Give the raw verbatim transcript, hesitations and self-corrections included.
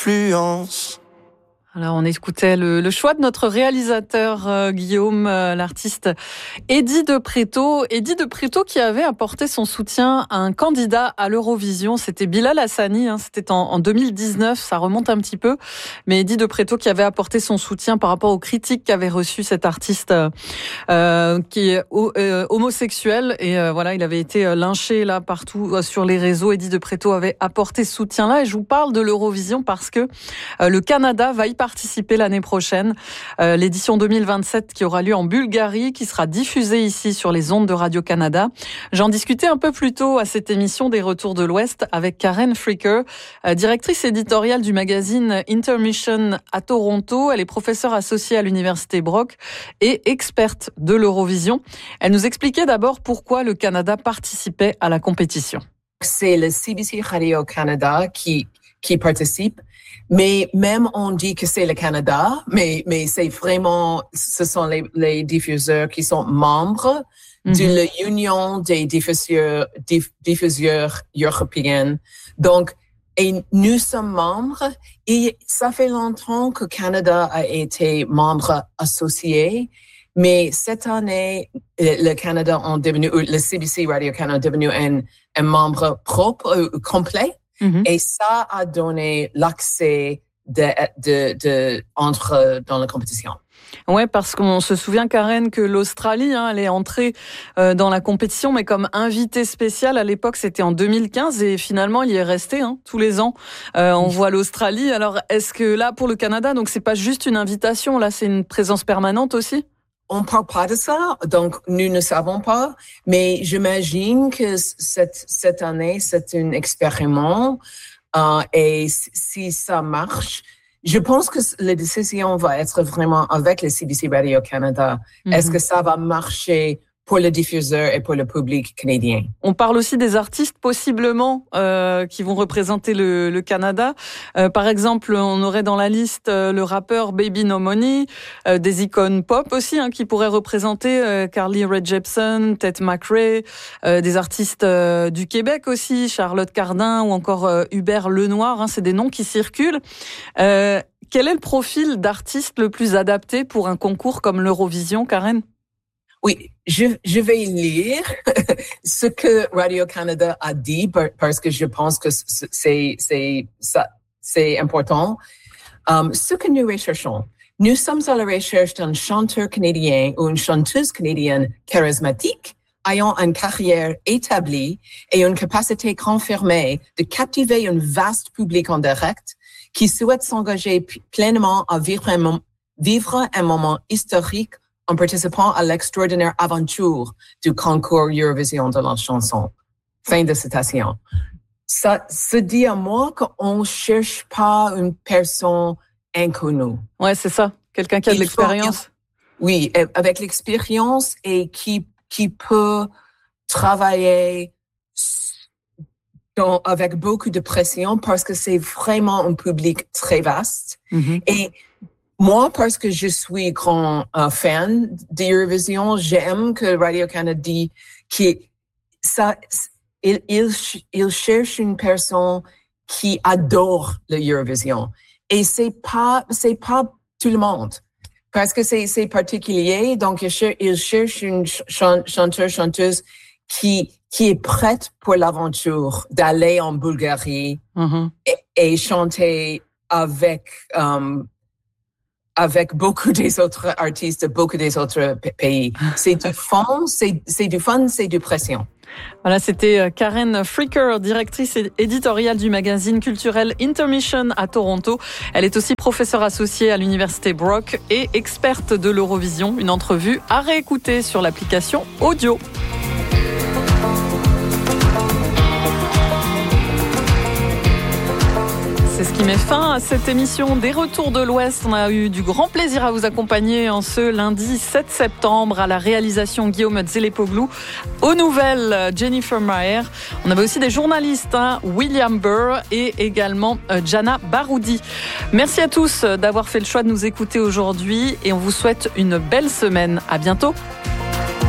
influence. Alors on écoutait le, le choix de notre réalisateur euh, Guillaume, euh, l'artiste Eddie de Pretto. Eddie de Pretto qui avait apporté son soutien à un candidat à l'Eurovision. C'était Bilal Hassani, hein, c'était en, en deux mille dix-neuf, ça remonte un petit peu. Mais Eddie de Pretto qui avait apporté son soutien par rapport aux critiques qu'avait reçues cet artiste euh, qui est euh, homosexuel. Et euh, voilà, il avait été lynché là partout euh, sur les réseaux. Eddie de Pretto avait apporté ce soutien-là. Et je vous parle de l'Eurovision parce que euh, le Canada va y participer l'année prochaine. Euh, l'édition deux mille vingt-sept qui aura lieu en Bulgarie, qui sera diffusée ici sur les ondes de Radio-Canada. J'en discutais un peu plus tôt à cette émission des Retours de l'Ouest avec Karen Fricker, euh, directrice éditoriale du magazine Intermission à Toronto. Elle est professeure associée à l'Université Brock et experte de l'Eurovision. Elle nous expliquait d'abord pourquoi le Canada participait à la compétition. C'est le C B C Radio-Canada qui, qui participe. Mais même on dit que c'est le Canada, mais, mais c'est vraiment, ce sont les, les diffuseurs qui sont membres mm-hmm. de l'Union des diffuseurs, diff, diffuseurs européens. Donc, et nous sommes membres et ça fait longtemps que le Canada a été membre associé. Mais cette année, le Canada est devenu, le C B C Radio-Canada est devenu un, un membre propre, euh, complet. Mm-hmm. Et ça a donné l'accès de, de, de, entre dans la compétition. Ouais, parce qu'on se souvient, Karen, que l'Australie, hein, elle est entrée euh, dans la compétition, mais comme invitée spéciale. À l'époque, c'était en deux mille quinze et finalement, il y est resté hein, tous les ans. Euh, on voit l'Australie. Alors, est-ce que là, pour le Canada, donc c'est pas juste une invitation, là, c'est une présence permanente aussi? On parle pas de ça, donc nous ne savons pas, mais j'imagine que cette, cette année, c'est un expériment euh, et si ça marche, je pense que la décision va être vraiment avec le C B C Radio-Canada. Mm-hmm. Est-ce que ça va marcher pour le diffuseur et pour le public canadien? On parle aussi des artistes possiblement euh, qui vont représenter le, le Canada. Euh, par exemple, on aurait dans la liste euh, le rappeur Baby No Money, euh, des icônes pop aussi hein, qui pourraient représenter euh, Carly Rae Jepsen, Tate McRae, euh, des artistes euh, du Québec aussi, Charlotte Cardin ou encore euh, Hubert Lenoir. Hein, c'est des noms qui circulent. Euh, quel est le profil d'artiste le plus adapté pour un concours comme l'Eurovision, Karen? Oui, je, je vais lire ce que Radio-Canada a dit parce que je pense que c'est, c'est, ça, c'est important. Um, ce que nous recherchons, nous sommes à la recherche d'un chanteur canadien ou une chanteuse canadienne charismatique, ayant une carrière établie et une capacité confirmée de captiver un vaste public en direct qui souhaite s'engager pleinement à vivre un, vivre un moment historique en participant à l'extraordinaire aventure du concours Eurovision de la chanson. Fin de citation. Ça se dit à moi qu'on ne cherche pas une personne inconnue. Ouais, c'est ça. Quelqu'un qui a de l'expérience. Faut, oui, avec l'expérience et qui, qui peut travailler dans, avec beaucoup de pression parce que c'est vraiment un public très vaste. Mm-hmm. Et moi, parce que je suis grand euh, fan d'Eurovision, j'aime que Radio-Canada dit que ça, il, il, il cherche une personne qui adore l'Eurovision. Et c'est pas, c'est pas tout le monde. Parce que c'est, c'est particulier. Donc, il cherche, il cherche une ch- chanteur, chanteuse qui, qui est prête pour l'aventure d'aller en Bulgarie mm-hmm. et, et chanter avec, um, avec beaucoup des autres artistes de beaucoup des autres pays. C'est du fun, c'est, c'est du fun, c'est du pression. Voilà, c'était Karen Fricker, directrice éditoriale du magazine culturel Intermission à Toronto. Elle est aussi professeure associée à l'Université Brock et experte de l'Eurovision. Une entrevue à réécouter sur l'application audio. C'est ce qui met fin à cette émission des Retours de l'Ouest. On a eu du grand plaisir à vous accompagner en ce lundi sept septembre à la réalisation Guillaume Zelepoglou, aux nouvelles Jennifer Maher. On avait aussi des journalistes, hein, William Burr et également euh, Jana Baroudi. Merci à tous d'avoir fait le choix de nous écouter aujourd'hui et on vous souhaite une belle semaine. À bientôt.